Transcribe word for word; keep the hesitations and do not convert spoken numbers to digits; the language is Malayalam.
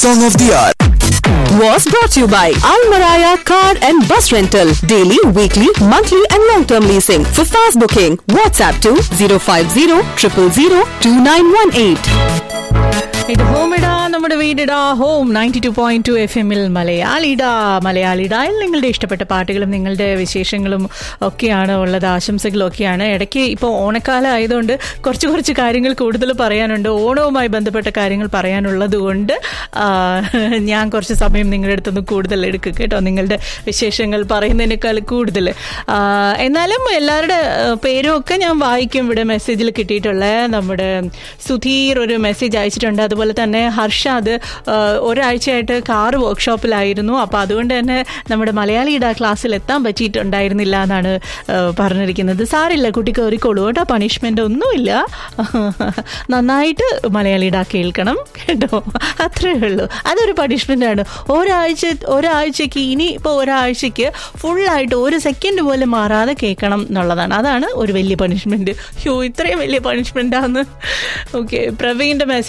Song of the Hour was brought to you by Al Maraya Car and Bus Rental. Daily, weekly, monthly and long-term leasing. For fast booking, WhatsApp to zero five zero zero zero zero two nine one eight. ഇത് ഹോമിടാ നമ്മുടെ വീടിടാ home ninety two point two F എമ്മിൽ മലയാളിടാ മലയാളിടായിൽ നിങ്ങളുടെ ഇഷ്ടപ്പെട്ട പാട്ടുകളും നിങ്ങളുടെ വിശേഷങ്ങളും ഒക്കെയാണ് ഉള്ളത്, ആശംസകളും ഒക്കെയാണ്. ഇടയ്ക്ക് ഇപ്പോൾ ഓണക്കാലം ആയതുകൊണ്ട് കുറച്ച് കുറച്ച് കാര്യങ്ങൾ കൂടുതൽ പറയാനുണ്ട്. ഓണവുമായി ബന്ധപ്പെട്ട കാര്യങ്ങൾ പറയാനുള്ളത് കൊണ്ട് ഞാൻ കുറച്ച് സമയം നിങ്ങളുടെ അടുത്തുനിന്ന് കൂടുതൽ എടുക്കും കേട്ടോ, നിങ്ങളുടെ വിശേഷങ്ങൾ പറയുന്നതിനേക്കാൾ കൂടുതൽ. എന്നാലും എല്ലാവരുടെ പേരും ഒക്കെ ഞാൻ വായിക്കും. ഇവിടെ മെസ്സേജിൽ കിട്ടിയിട്ടുള്ള നമ്മുടെ സുധീർ ഒരു മെസ്സേജ് അയച്ചിട്ടുണ്ട്. അതുപോലെ തന്നെ ഹർഷാദ് ഒരാഴ്ചയായിട്ട് കാർ വർക്ക്ഷോപ്പിലായിരുന്നു. അപ്പോൾ അതുകൊണ്ട് തന്നെ നമ്മുടെ മലയാളിയുടെ ക്ലാസ്സിൽ എത്താൻ പറ്റിയിട്ടുണ്ടായിരുന്നില്ല എന്നാണ് പറഞ്ഞിരിക്കുന്നത്. സാരില്ല, കുട്ടി കയറിക്കോളൂ കേട്ടോ, പണിഷ്മെൻ്റ് ഒന്നുമില്ല. നന്നായിട്ട് മലയാളിയുടെ കേൾക്കണം കേട്ടോ, അത്രയേ ഉള്ളൂ. അതൊരു പണിഷ്മെൻ്റാണ്. ഒരാഴ്ച ഒരാഴ്ചക്ക് ഇനി ഇപ്പോൾ ഒരാഴ്ചക്ക് ഫുള്ളായിട്ട് ഒരു സെക്കൻഡ് പോലും മാറാതെ കേൾക്കണം എന്നുള്ളതാണ്. അതാണ് ഒരു വലിയ പണിഷ്മെൻറ്റ്. യോ ഇത്രയും വലിയ പണിഷ്മെൻറ്റാന്ന്. Okay, പ്രവീണിൻ്റെ message